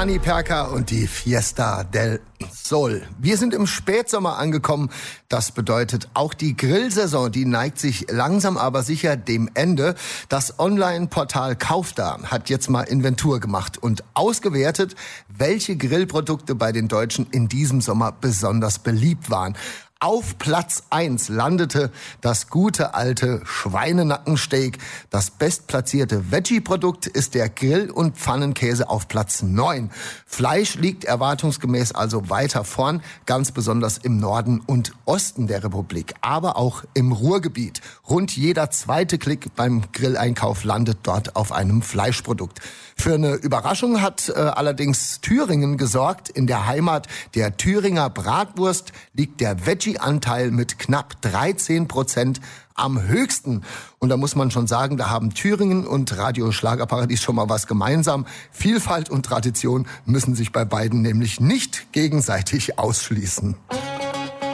Dani Perker und die Fiesta del Sol. Wir sind im Spätsommer angekommen. Das bedeutet, auch die Grillsaison, die neigt sich langsam aber sicher dem Ende. Das Online-Portal Kaufda hat jetzt mal Inventur gemacht und ausgewertet, welche Grillprodukte bei den Deutschen in diesem Sommer besonders beliebt waren. Auf Platz 1 landete das gute alte Schweinenackensteak. Das bestplatzierte Veggie-Produkt ist der Grill- und Pfannenkäse auf Platz 9. Fleisch liegt erwartungsgemäß also weiter vorn, ganz besonders im Norden und Osten der Republik, aber auch im Ruhrgebiet. Rund jeder zweite Klick beim Grilleinkauf landet dort auf einem Fleischprodukt. Für eine Überraschung hat allerdings Thüringen gesorgt. In der Heimat der Thüringer Bratwurst liegt der Veggie-Anteil mit knapp 13% am höchsten. Und da muss man schon sagen, da haben Thüringen und Radio Schlagerparadies schon mal was gemeinsam. Vielfalt und Tradition müssen sich bei beiden nämlich nicht gegenseitig ausschließen.